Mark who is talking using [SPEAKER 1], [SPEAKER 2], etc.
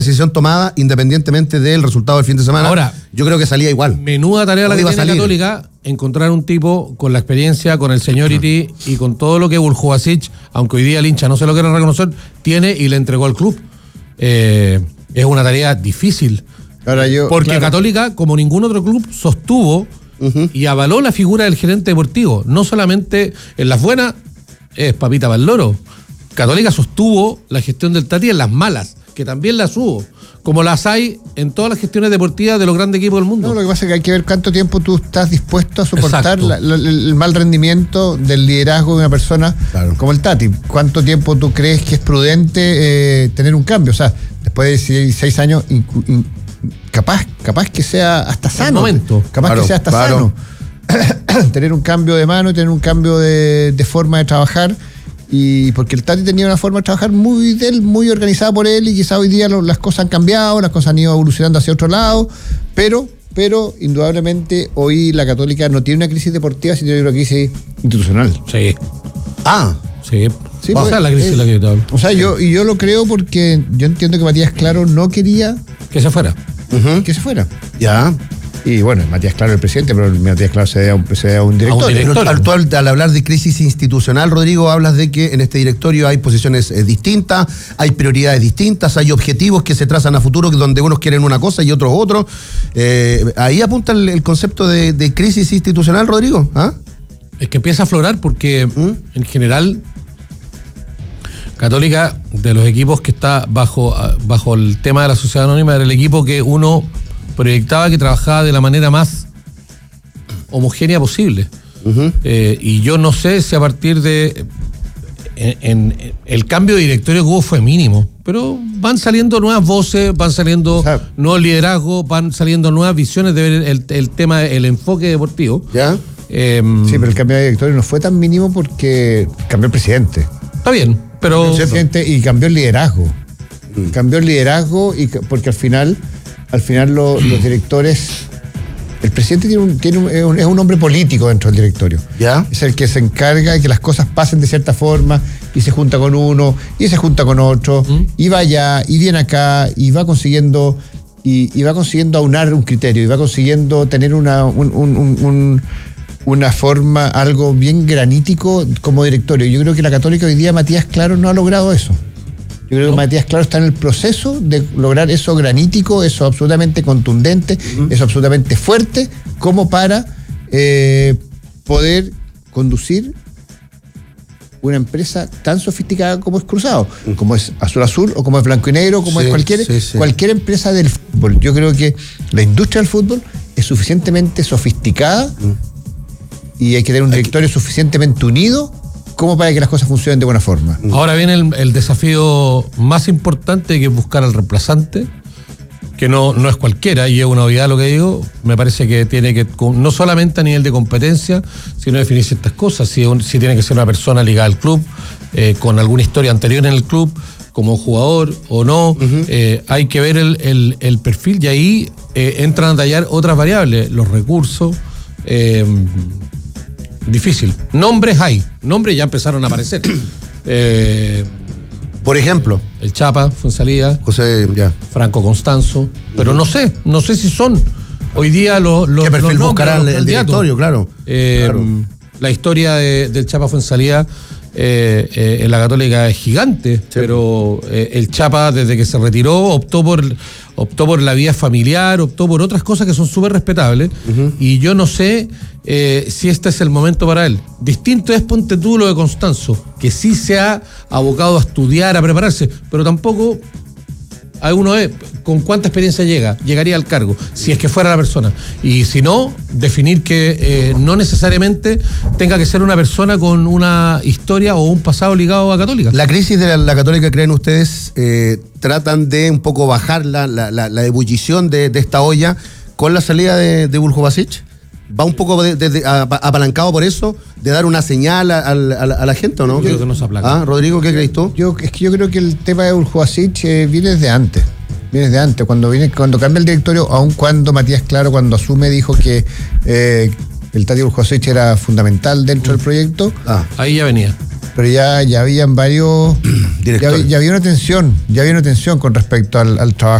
[SPEAKER 1] decisión tomada independientemente del resultado del fin de semana.
[SPEAKER 2] Ahora,
[SPEAKER 1] yo creo que salía igual.
[SPEAKER 2] Menuda tarea la que tiene Católica, encontrar un tipo con la experiencia, con el seniority y con todo lo que Buljubasic, aunque hoy día el hincha no se lo quiere reconocer, tiene y le entregó al club. Es una tarea difícil.
[SPEAKER 3] Ahora
[SPEAKER 2] porque Católica, como ningún otro club, sostuvo y avaló la figura del gerente deportivo. No solamente en las buenas, es papita para el loro. Católica sostuvo la gestión del Tati en las malas, que también las hubo, como las hay en todas las gestiones deportivas de los grandes equipos del mundo.
[SPEAKER 3] No, lo que pasa es que hay que ver cuánto tiempo tú estás dispuesto a soportar el mal rendimiento del liderazgo de una persona como el Tati. ¿Cuánto tiempo tú crees que es prudente tener un cambio? O sea, después de 6 años, capaz que sea hasta sano. Capaz que sea hasta sano. Tener un cambio de mano, tener un cambio de forma de trabajar. Y porque el Tati tenía una forma de trabajar muy organizada por él, y quizás hoy día las cosas han cambiado, las cosas han ido evolucionando hacia otro lado, pero indudablemente hoy la Católica no tiene una crisis deportiva, sino una crisis institucional.
[SPEAKER 2] Sí. Sí,
[SPEAKER 3] o sea,
[SPEAKER 2] la crisis la que yo te hablo.
[SPEAKER 3] O sea, yo lo creo porque yo entiendo que Matías Claro no quería
[SPEAKER 2] que se fuera.
[SPEAKER 3] Que se fuera.
[SPEAKER 1] Ya.
[SPEAKER 3] Y bueno, Matías Claro el presidente, pero Matías Claro se da un director.
[SPEAKER 1] Al hablar de crisis institucional, Rodrigo, hablas de que en este directorio hay posiciones distintas, hay prioridades distintas, hay objetivos que se trazan a futuro donde unos quieren una cosa y otros otro. Ahí apunta el concepto de crisis institucional, Rodrigo. ¿Ah?
[SPEAKER 2] Es que empieza a aflorar porque en general Católica, de los equipos que está bajo el tema de la sociedad anónima, era el equipo que uno proyectaba que trabajaba de la manera más homogénea posible. Y yo no sé si a partir de el cambio de directorio que hubo fue mínimo, pero van saliendo nuevas voces, van saliendo nuevos liderazgos, van saliendo nuevas visiones de ver el tema, el enfoque deportivo.
[SPEAKER 1] ¿Ya?
[SPEAKER 3] Sí, pero el cambio de directorio no fue tan mínimo porque cambió el presidente.
[SPEAKER 2] Está bien, pero...
[SPEAKER 3] Y cambió el liderazgo. Cambió el liderazgo porque al final los directores, el presidente es un hombre político dentro del directorio.
[SPEAKER 1] ¿Ya?
[SPEAKER 3] Es el que se encarga de que las cosas pasen de cierta forma, y se junta con uno y se junta con otro, y va allá y viene acá y va consiguiendo aunar un criterio, y va consiguiendo tener una forma, algo bien granítico como directorio. Yo creo que la Católica hoy día, Matías Claro, no ha logrado eso. Yo creo que Matías Claro está en el proceso de lograr eso granítico, eso absolutamente contundente, eso absolutamente fuerte, como para poder conducir una empresa tan sofisticada como es Cruzado, como es Azul o como es Blanco y Negro, como es cualquier empresa del fútbol. Yo creo que la industria del fútbol es suficientemente sofisticada y hay que tener un directorio suficientemente unido como para que las cosas funcionen de buena forma.
[SPEAKER 2] Ahora viene el desafío más importante, que es buscar al reemplazante, que no es cualquiera, y es una obviedad lo que digo. Me parece que tiene que, no solamente a nivel de competencia, sino definir ciertas cosas, si tiene que ser una persona ligada al club, con alguna historia anterior en el club, como jugador o no. Hay que ver el perfil, y ahí entran a tallar otras variables, los recursos. Difícil. Nombres ya empezaron a aparecer.
[SPEAKER 1] Por ejemplo,
[SPEAKER 2] el Chapa Fuenzalía,
[SPEAKER 1] José, ya.
[SPEAKER 2] Franco Constanzo, pero no sé si son hoy día los
[SPEAKER 1] ¿qué perfil
[SPEAKER 2] los
[SPEAKER 1] buscarán el directorio? Claro.
[SPEAKER 2] La historia del Chapa Fuenzalía en la Católica es gigante, pero el Chapa, desde que se retiró, optó por la vía familiar, optó por otras cosas que son súper respetables, y yo no sé si este es el momento para él. Distinto es, ponte tú, lo de Constanzo, que sí se ha abocado a estudiar, a prepararse, pero tampoco hay uno con cuánta experiencia llegaría al cargo, si es que fuera la persona. Y si no, definir que no necesariamente tenga que ser una persona con una historia o un pasado ligado a Católica.
[SPEAKER 1] La crisis de la Católica, ¿creen ustedes, tratan de un poco bajar la ebullición de esta olla con la salida de Buljubasic? ¿Va un poco apalancado por eso, de dar una señal a la gente, o no?
[SPEAKER 2] Yo creo que no se aplaca.
[SPEAKER 1] Rodrigo, ¿qué crees tú?
[SPEAKER 3] Yo creo que el tema de Buljubasic viene desde antes. Cuando cambia el directorio, aun cuando Matías Claro, cuando asume, dijo que el Tati Buljubasic era fundamental dentro del proyecto.
[SPEAKER 2] Ahí ya venía.
[SPEAKER 3] Pero ya habían varios
[SPEAKER 1] directores.
[SPEAKER 3] ya había una tensión con respecto al trabajo.